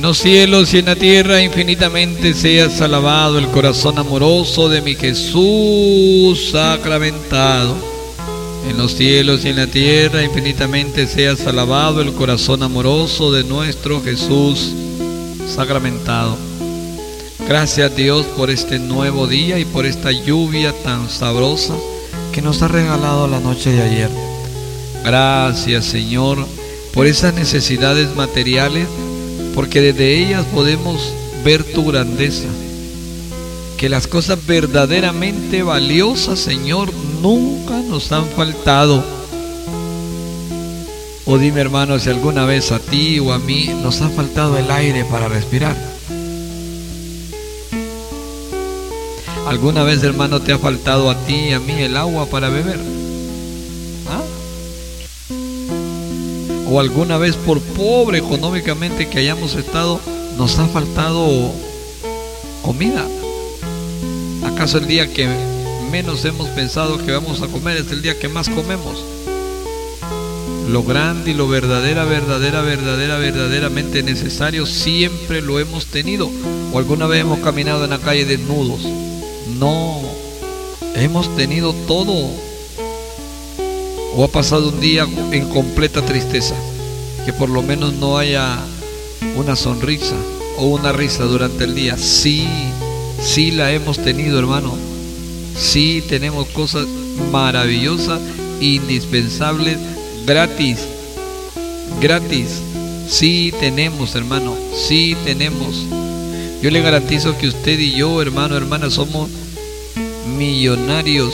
los cielos y en la tierra infinitamente seas alabado el corazón amoroso de mi Jesús sacramentado. En los cielos y en la tierra infinitamente seas alabado el corazón amoroso de nuestro Jesús sacramentado. Gracias Dios por este nuevo día y por esta lluvia tan sabrosa que nos ha regalado la noche de ayer. Gracias Señor por esas necesidades materiales, porque desde ellas podemos ver tu grandeza. Que las cosas verdaderamente valiosas, Señor, nunca nos han faltado. O dime, hermano, si alguna vez a ti o a mí nos ha faltado el aire para respirar. ¿Alguna vez, hermano, te ha faltado a ti y a mí el agua para beber? ¿Ah? ¿O alguna vez, por pobre económicamente que hayamos estado, nos ha faltado comida? ¿Acaso el día que menos hemos pensado que vamos a comer es el día que más comemos? Lo grande y lo verdaderamente necesario siempre lo hemos tenido. ¿O alguna vez hemos caminado en la calle desnudos? No, hemos tenido todo. ¿O ha pasado un día en completa tristeza, que por lo menos no haya una sonrisa o una risa durante el día? Sí, sí la hemos tenido, hermano. Sí tenemos cosas maravillosas, indispensables, gratis. Sí tenemos, hermano, sí tenemos. Yo le garantizo que usted y yo, hermano, hermana, somos millonarios